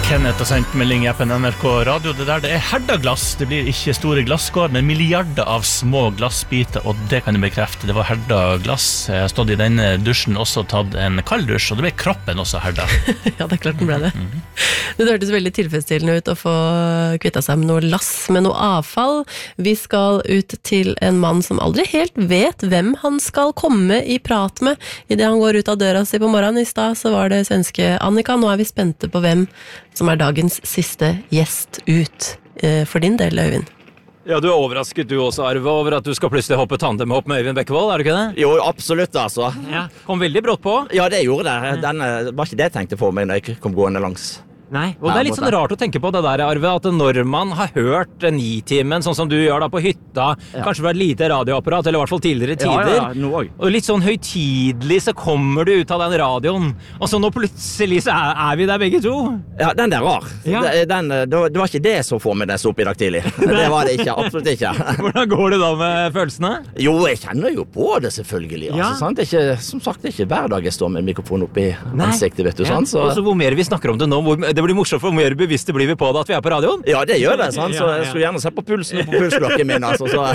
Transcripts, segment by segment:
Kenneth har sendt melding I appen NRK Radio. Det herdaglass. Det blir ikke store glasskår, men milliarder av små glassbiter, og det kan jeg bekrefte. Det var herdaglass. Jeg har stått I den dusjen, også tatt en kald dusj, og det ble kroppen også herda. Ja, det klart den ble det. Det hørtes veldig tilfredsstillende ut å få kvittet seg med noe lass, med noe avfall. Vi skal ut til en mann som aldri helt vet hvem han skal komme I prat med. I det han går ut av døra si på morgenen. I sted så var det svenske Annika. Nå vi spente på hvem som dagens siste gjest ut. For din del, Øyvind. Ja, du overrasket du også, Arve, over at du skal plutselig hoppe tandemhopp med Øyvind Bekkevold, du ikke det? Jo, absolutt, altså. Ja, kom veldig brått på. Ja, det gjorde det. Den var ikke det jeg tenkte for meg når jeg kom gående langs. Nei, og det litt sånn rart å tenke på det der, Arve, at når man har hørt Nitimen, sånn som du gjør da på hytta, kanskje fra et lite radioapparat, eller I hvert fall tidligere tider, og litt sånn høytidelig så kommer du ut av den radioen, og så nå plutselig så vi der begge to. Ja, den rar. Ja. Det var ikke det som får meg det opp I dag tidlig. Det var det ikke, absolutt ikke. Hvordan går det da med følelsene? Jo, jeg kjenner jo på det selvfølgelig, altså, sant? Det ikke, som sagt, det ikke hver dag jeg står med mikrofon opp I ansiktet, vet du, sant? Så... Og så hvor mer vi snakker om det nå, det blir morsomt for mer bevisste blir vi på det at vi på radioen. Ja, det gjør det, sant? Så jeg skulle gjerne se på pulsen og på pulsklokken min, altså. Så.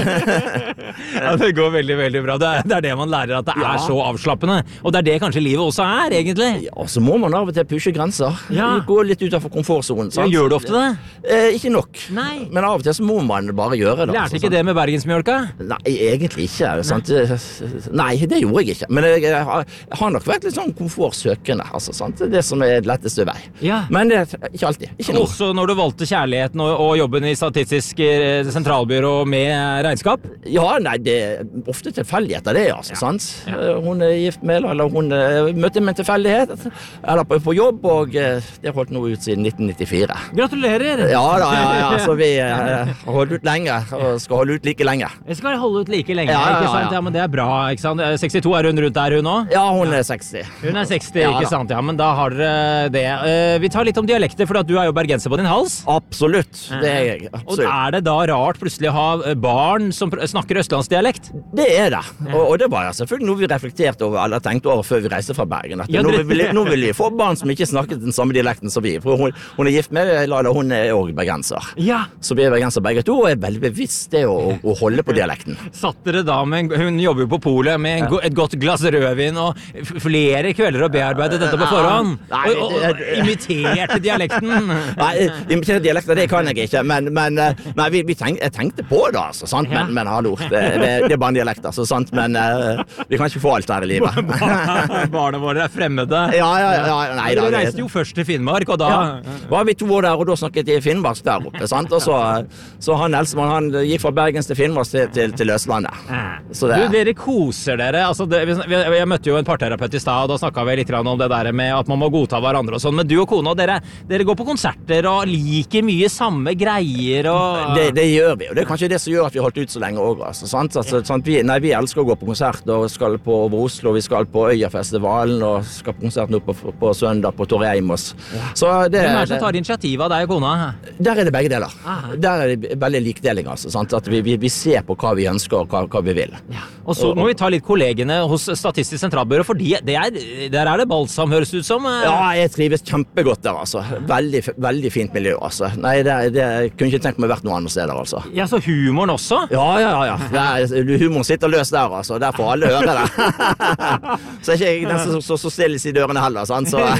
Ja, det går veldig, veldig bra. Det det man lærer, at det så avslappende. Og det det kanskje livet også egentlig. Ja, så må man av og til pushe grenser. Gå litt utenfor komfortzonen, sant? Ja, gjør du ofte det? Ikke nok. Nei. Men av og til så må man bare gjøre det. Lærte ikke det med bergensmjølka? Nei, egentlig ikke, sant? Nei, det gjorde jeg ikke. Men jeg har nok vært litt sånn komfortsøkende, altså, sant? Det som letteste vei. Ja. Men det ikke alltid, ikke noe. Også når du valgte kjærligheten og jobben I Statistisk sentralbyrå med regnskap? Ja, nei, det ofte tilfeldigheter det, altså, sant? Hun gift med, eller hun møtte med en tilfeldighet, eller på jobb, og det holdt nå ut siden 1994. Gratulerer! Ja, så vi har holdt ut lenge, og skal holde ut like lenge. Jeg skal holde ut like lenge, ikke sant? Ja, men det bra, ikke sant? 62 hun rundt der, hun også? Ja, hun 60. Hun 60, ikke sant? Ja, men da har dere det. Vi tar litt om dialekter, for at du jo bergenser på din hals. Absolutt, det jeg. Absolutt. Og det da rart plutselig å ha barn som snakker østlandsdialekt? Det det. Og det var selvfølgelig noe vi reflekterte over, eller tenkte over før vi reiste fra Bergen. Nå vil vi få barn som ikke snakket den samme dialekten som vi. For hun gift med, eller hun også bergenser. Ja. Så vi bergenser begge to, og veldig bevisst det å holde på dialekten. Satt dere da med, hun jobber jo på polet, med et godt glass rødvin, og flere kvelder å bearbeide dette på forhånd? Og imiterte dialekten? Nei, imiterte dialekter, det kan jeg ikke, men jeg tenkte på det, altså, sant? Men hallo, det bare en dialekt, altså, sant? Men vi kan ikke få alt her I livet. Barna våre fremmede. Ja, nei da. Dere reiste jo først til Finnmark, og da... Var vi 2 år der, og da snakket jeg Finnmark der oppe, sant? Og så han Elsemann, han gikk fra Bergens til Finnmark til Østlandet. Dere koser dere, altså, jeg møtte jo en parterapeut I sted, og da snakket vi litt om det der med at man må godta hverandre og sånn, men du og kona, dere går på konserter og liker mye samme greier og... Det gjør vi, og det kanskje det som gjør at vi har holdt ut så lenge også, altså, sant? Vi elsker å gå på konsert, og skal på Oslo, vi skal på Øyafestivalen, og skal på konsert nå på søndag på Torreimos. Hvem som tar initiativ av deg og kona? Der det begge deler. Der det veldig likdeling, altså, sant? At vi ser på hva vi ønsker og hva vi vil. Og så må vi ta litt kollegene hos Statistisk sentralbyrå, for der det balsam, høres ut som. Ja, jeg trives kjempegodt der, altså. Veldig, veldig fint miljø, altså. Nei, det kunne ikke tenkt meg vært noe annet steder, altså. Ja, så humoren også? Ja. Humoren sitter løs der, altså. Der får alle høre det. Så er ikke jeg den som stilles I dørene heller, sant? Så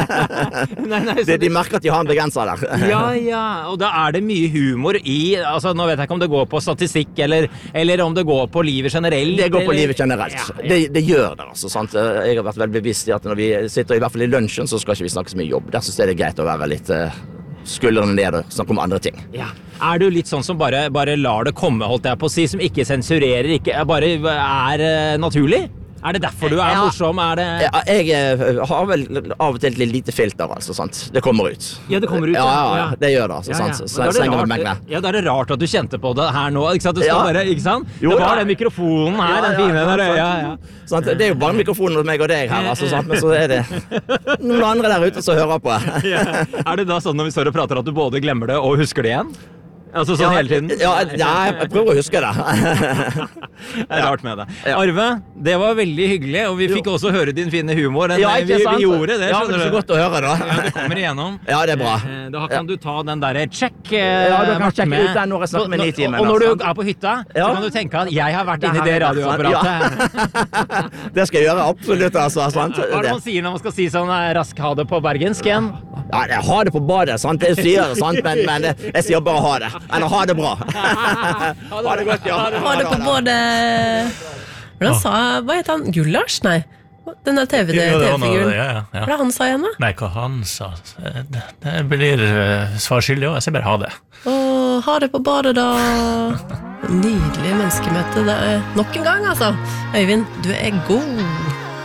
de merker at de har en begrenser der. Ja, og da det mye humor I, altså nå vet jeg ikke om det går på statistikk, eller om det går på livet generelt. Det går på livet generelt. Det gjør det, altså, sant? Jeg har vært veldig bevisst I at når vi sitter I hvert fall I lunsjen, så skal ikke vi snakke så mye jobb. Der synes jeg det greit å være litt skuldrene ned og snakke om andre ting. Ja. Du litt sånn som bare lar det komme, holdt jeg på å si, som ikke sensurerer, ikke bare naturlig? Det derfor du morsom? Jeg har vel av og til litt lite filter, altså, sant? Det kommer ut. Ja, det kommer ut. Ja, det gjør det, altså, sant? Så det rart at du kjente på det her nå, ikke sant? Det skal bare, ikke sant? Jo, det var den mikrofonen her, den fine der, Sant? Det jo bare mikrofonen hos meg og deg her, altså, sant? Men så det noen andre der ute som hører på. Det da sånn når vi står og prater at du både glemmer det og husker det igjen? Altså sånn hele tiden? Ja, jeg prøver å huske det. Det rart med det. Arve, det var veldig hyggelig, og vi fikk også høre din fine humor. Vi gjorde det, skjønner du. Ja, det er så godt å høre da. Ja, det kommer igjennom. Ja, det er bra. Da kan du ta den der check. Ja, du kan sjekke ut den når jeg snakker med Nitimen. Og når du er på hytta, så kan du tenke at jeg har vært inne i det radioapparatet. Det skal jeg gjøre, absolutt, altså. Hva er det man sier når man skal si sånn rask ha det på bergensk igjen? Ja, jeg har det på badet, sant? Jeg sier det, sant? Men jeg sier bare ha det. Eller ha det bra. Ha det godt, ja. Ha det på badet. Hva heter han? Gulasj? Nei. Den der TV-figuren. Hva er det han sa igjen da? Nei, hva han sa? Det blir svar skyldig også. Jeg sier bare ha det. Ha det på badet da. Nydelig menneskemøte. Det er nok en gang, altså. Øyvind, du er god.